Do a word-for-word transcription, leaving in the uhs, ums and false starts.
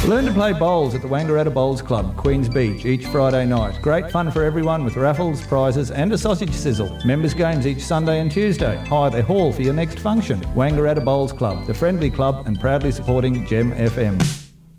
Learn to play bowls at the Wangaratta Bowls Club, Queens Beach, each Friday night. Great fun for everyone with raffles, prizes and a sausage sizzle. Members games each Sunday and Tuesday. Hire the hall for your next function. Wangaratta Bowls Club, the friendly club and proudly supporting Gem F M.